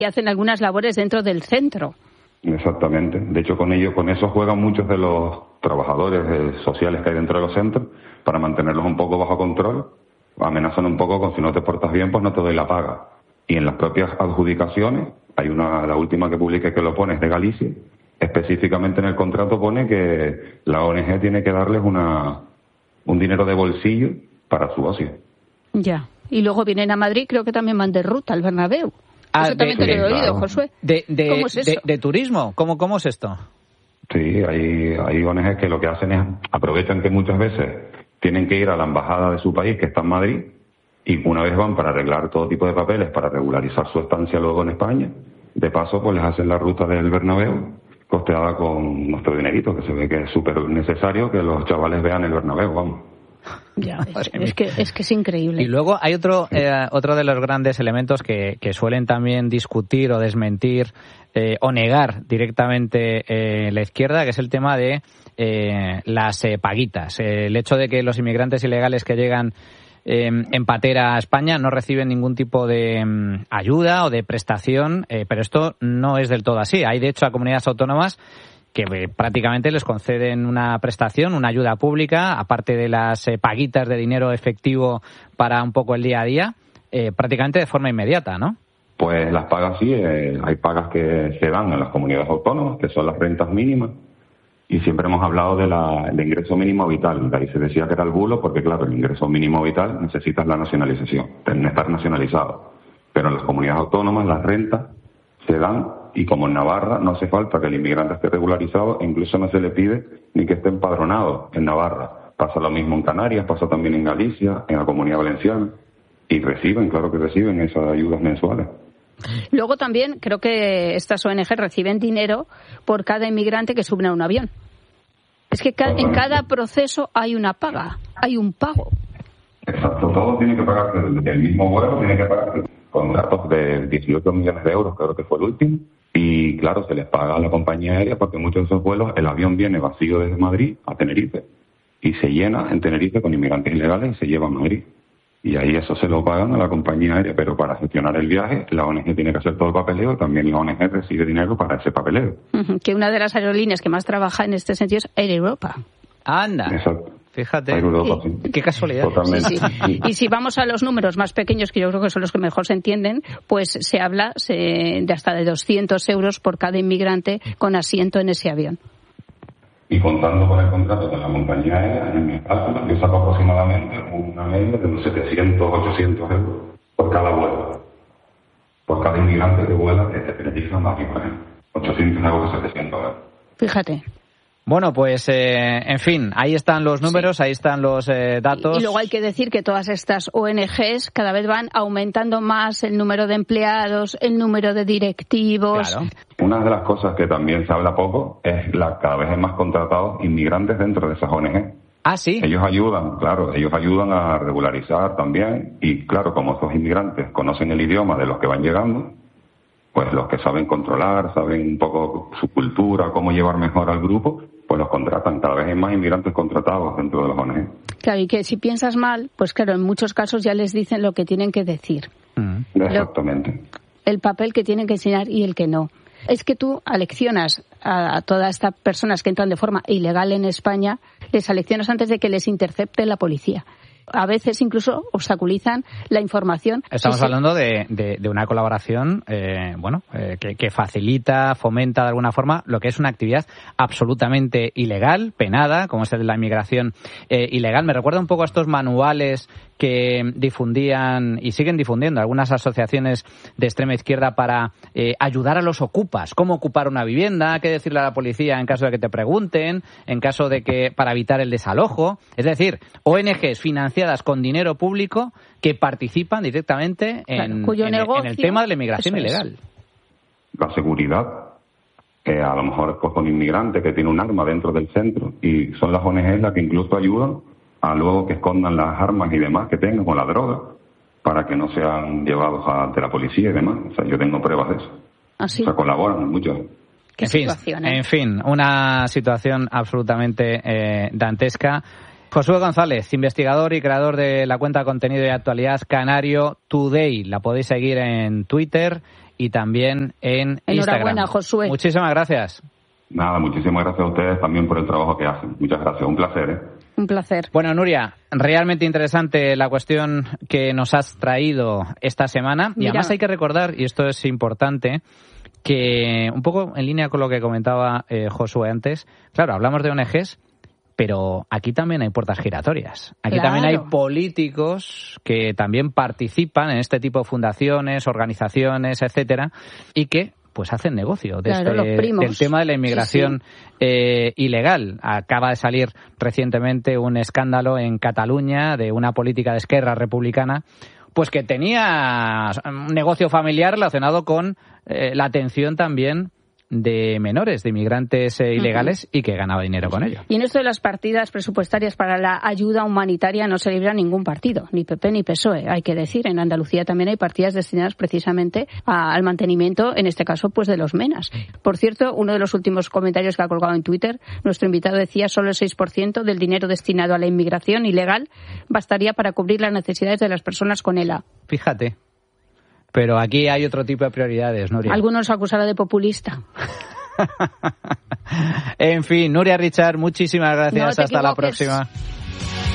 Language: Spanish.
Y hacen algunas labores dentro del centro. Exactamente. De hecho, con eso juegan muchos de los trabajadores sociales que hay dentro de los centros para mantenerlos un poco bajo control. Amenazan un poco con si no te portas bien, pues no te doy la paga. Y en las propias adjudicaciones, hay la última que publiqué que lo pone, es de Galicia, específicamente en el contrato pone que la ONG tiene que darles un dinero de bolsillo para su ocio. Ya. Y luego vienen a Madrid, creo que también van de ruta al Bernabéu. Eso también te lo he oído, Josué. ¿Cómo es eso? ¿De turismo? ¿Cómo es esto? Sí, hay ONG que lo que hacen es aprovechan que muchas veces tienen que ir a la embajada de su país, que está en Madrid, y una vez van para arreglar todo tipo de papeles, para regularizar su estancia luego en España, de paso pues les hacen la ruta del Bernabéu, costeada con nuestro dinerito, que se ve que es súper necesario que los chavales vean el Bernabéu, vamos. Ya, es que es increíble. Y luego hay otro de los grandes elementos que suelen también discutir o desmentir o negar directamente la izquierda, que es el tema de las paguitas. El hecho de que los inmigrantes ilegales que llegan en patera a España no reciben ningún tipo de ayuda o de prestación, pero esto no es del todo así. Hay, de hecho, a comunidades autónomas que prácticamente les conceden una prestación, una ayuda pública, aparte de las paguitas de dinero efectivo para un poco el día a día, prácticamente de forma inmediata, ¿no? Pues las pagas sí, hay pagas que se dan en las comunidades autónomas, que son las rentas mínimas, y siempre hemos hablado de ingreso mínimo vital. De ahí se decía que era el bulo, porque claro, el ingreso mínimo vital necesitas la nacionalización, tiene que estar nacionalizado. Pero en las comunidades autónomas las rentas se dan, y como en Navarra no hace falta que el inmigrante esté regularizado, e incluso no se le pide ni que esté empadronado en Navarra. Pasa lo mismo en Canarias, pasa también en Galicia, en la Comunidad Valenciana, y claro que reciben esas ayudas mensuales. Luego también creo que estas ONG reciben dinero por cada inmigrante que suben a un avión. Es que en cada proceso hay una paga, hay un pago. Exacto, todo tiene que pagar, el mismo vuelo tiene que pagar contratos de 18 millones de euros, creo que fue el último, y claro, se les paga a la compañía aérea porque muchos de esos vuelos, el avión viene vacío desde Madrid a Tenerife y se llena en Tenerife con inmigrantes ilegales y se lleva a Madrid. Y ahí eso se lo pagan a la compañía aérea, pero para gestionar el viaje la ONG tiene que hacer todo el papeleo, también la ONG recibe dinero para ese papeleo. Que una de las aerolíneas que más trabaja en este sentido es Air Europa. Anda. Exacto. Fíjate, Europa, sí. Qué casualidad. Totalmente. Sí. Y si vamos a los números más pequeños, que yo creo que son los que mejor se entienden, pues se habla de hasta de 200 euros por cada inmigrante con asiento en ese avión. Y contando con el contrato con la compañía aérea, en mis cálculos yo saco aproximadamente una media de unos 700, 800 euros por cada vuelo. Por cada inmigrante que vuela desde Tenerife a Madrid, por ejemplo. 800 euros, 700 euros. Fíjate. Bueno, pues, en fin, ahí están los números, sí. Ahí están los datos. Y luego hay que decir que todas estas ONGs cada vez van aumentando más el número de empleados, el número de directivos. Claro. Una de las cosas que también se habla poco es cada vez hay más contratados inmigrantes dentro de esas ONG. Ah, sí. Ellos ayudan a regularizar también, y claro, como esos inmigrantes conocen el idioma de los que van llegando, pues los que saben controlar, saben un poco su cultura, cómo llevar mejor al grupo, pues los contratan. Cada vez hay más inmigrantes contratados dentro de los ONG. Claro, y que si piensas mal, pues claro, en muchos casos ya les dicen lo que tienen que decir. Exactamente. El papel que tienen que enseñar y el que no. Es que tú aleccionas a todas estas personas que entran de forma ilegal en España, les aleccionas antes de que les intercepte la policía. A veces incluso obstaculizan la información. Estamos hablando de una colaboración que facilita, fomenta de alguna forma lo que es una actividad absolutamente ilegal, penada, como es el de la inmigración ilegal. Me recuerda un poco a estos manuales que difundían y siguen difundiendo algunas asociaciones de extrema izquierda para ayudar a los ocupas, cómo ocupar una vivienda, qué decirle a la policía en caso de que te pregunten, en caso de que para evitar el desalojo. Es decir, ONGs financiadas con dinero público que participan directamente en el tema de la inmigración ilegal. La seguridad, que a lo mejor coge un inmigrante que tiene un arma dentro del centro, y son las ONGs las que incluso ayudan a luego que escondan las armas y demás que tengan con la droga para que no sean llevados ante la policía y demás. O sea, yo tengo pruebas de eso. ¿Ah, sí? O sea, colaboran mucho. ¿Qué situación, En fin, una situación absolutamente dantesca. Josué González, investigador y creador de la cuenta de contenido y actualidad Canario Today. La podéis seguir en Twitter y también en Instagram. Enhorabuena, Josué. Muchísimas gracias. Nada, muchísimas gracias a ustedes también por el trabajo que hacen. Muchas gracias, un placer. Un placer. Bueno, Nuria, realmente interesante la cuestión que nos has traído esta semana. Y además hay que recordar, y esto es importante, que un poco en línea con lo que comentaba Josué antes, claro, hablamos de ONGs, pero aquí también hay puertas giratorias. Aquí también hay políticos que también participan en este tipo de fundaciones, organizaciones, etcétera, y que pues hacen negocio del tema de la inmigración ilegal. Acaba de salir recientemente un escándalo en Cataluña de una política de Esquerra Republicana pues que tenía un negocio familiar relacionado con la atención también de menores, de inmigrantes ilegales y que ganaba dinero con ello. Y en esto de las partidas presupuestarias para la ayuda humanitaria no se libra ningún partido, ni PP ni PSOE, hay que decir. En Andalucía también hay partidas destinadas precisamente al mantenimiento, en este caso, pues de los menas. Por cierto, uno de los últimos comentarios que ha colgado en Twitter, nuestro invitado decía solo el 6% del dinero destinado a la inmigración ilegal bastaría para cubrir las necesidades de las personas con ELA. Fíjate. Pero aquí hay otro tipo de prioridades, Nuria. Algunos acusarán de populista. En fin, Nuria Richard, muchísimas gracias. Hasta la próxima.